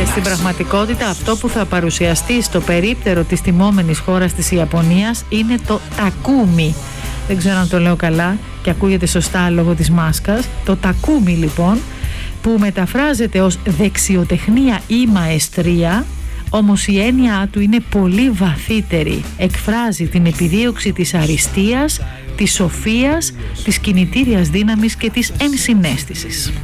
Στην πραγματικότητα αυτό που θα παρουσιαστεί στο περίπτερο της τιμόμενης χώρας της Ιαπωνίας είναι το τακούμι. Δεν ξέρω αν το λέω καλά και ακούγεται σωστά λόγω της μάσκας. Το τακούμι λοιπόν, που μεταφράζεται ως δεξιοτεχνία ή μαεστρία, όμως η έννοια του είναι πολύ βαθύτερη. Εκφράζει την επιδίωξη της αριστείας, της σοφίας, της κινητήριας δύναμης και της ενσυναίσθησης.